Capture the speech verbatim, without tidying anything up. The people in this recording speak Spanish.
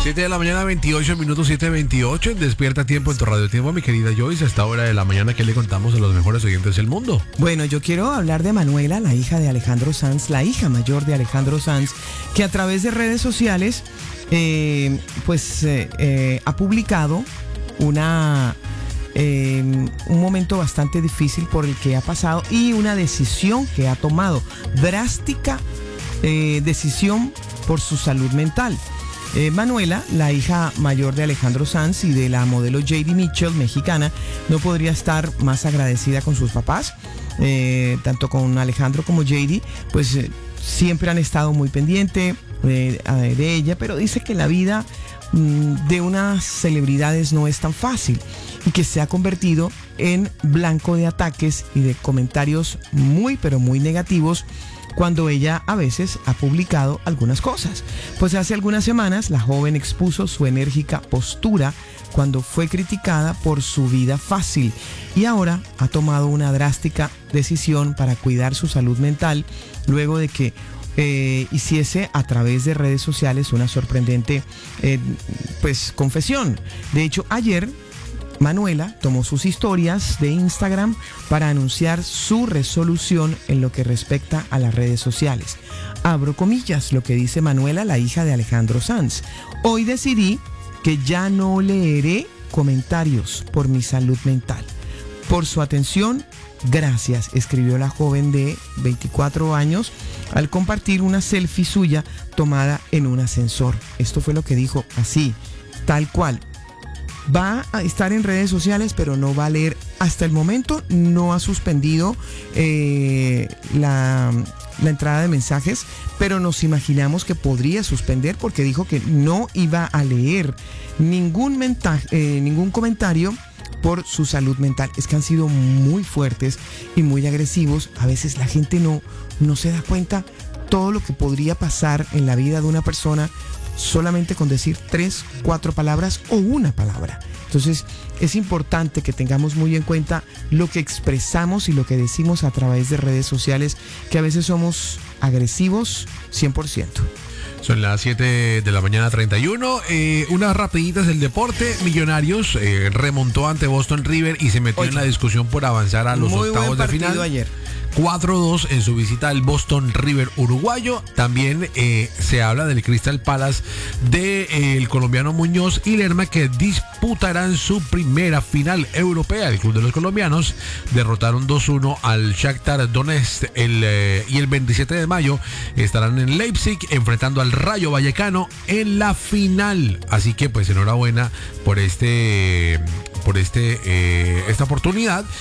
siete de la mañana, veintiocho minutos, siete veintiocho. En Despierta Tiempo en tu Radio Tiempo, mi querida Joyce. A esta hora de la mañana, ¿qué le contamos a los mejores oyentes del mundo? Bueno, yo quiero hablar de Manuela, la hija de Alejandro Sanz, la hija mayor de Alejandro Sanz, que a través de redes sociales, eh, pues, eh, eh, ha publicado una... Eh, un momento bastante difícil por el que ha pasado y una decisión que ha tomado, drástica eh, decisión por su salud mental. Eh, Manuela, la hija mayor de Alejandro Sanz y de la modelo J D Mitchell, mexicana, no podría estar más agradecida con sus papás, eh, tanto con Alejandro como J D, pues eh, siempre han estado muy pendientes eh, de ella, pero dice que la vida mmm, de unas celebridades no es tan fácil y que se ha convertido en blanco de ataques y de comentarios muy pero muy negativos cuando ella a veces ha publicado algunas cosas. Pues hace algunas semanas la joven expuso su enérgica postura cuando fue criticada por su vida fácil y ahora ha tomado una drástica decisión para cuidar su salud mental luego de que eh, hiciese a través de redes sociales una sorprendente eh, pues confesión. De hecho, ayer Manuela tomó sus historias de Instagram para anunciar su resolución en lo que respecta a las redes sociales. Abro comillas, lo que dice Manuela, la hija de Alejandro Sanz. Hoy decidí que ya no leeré comentarios por mi salud mental. Por su atención, gracias, escribió la joven de veinticuatro años al compartir una selfie suya tomada en un ascensor. Esto fue lo que dijo así, tal cual. Va a estar en redes sociales, pero no va a leer. Hasta el momento no ha suspendido eh, la, la entrada de mensajes, pero nos imaginamos que podría suspender porque dijo que no iba a leer ningún, menta- eh, ningún comentario por su salud mental. Es que han sido muy fuertes y muy agresivos. A veces la gente no, no se da cuenta todo lo que podría pasar en la vida de una persona solamente con decir tres, cuatro palabras o una palabra. Entonces es importante que tengamos muy en cuenta lo que expresamos y lo que decimos a través de redes sociales, que a veces somos agresivos cien por ciento. Son las siete de la mañana, treinta y uno. Eh, unas rapiditas del deporte. Millonarios eh, remontó ante Boston River y se metió Oye, en la discusión por avanzar a los muy octavos buen de partido final. ayer. cuatro dos en su visita al Boston River uruguayo. También eh, se habla del Crystal Palace del de, eh, colombiano Muñoz y Lerma, que disputarán su primera final europea. El club de los colombianos derrotaron dos uno al Shakhtar Donetsk el, eh, y el veintisiete de mayo estarán en Leipzig enfrentando al Rayo Vallecano en la final. Así que pues enhorabuena por este por este eh, esta oportunidad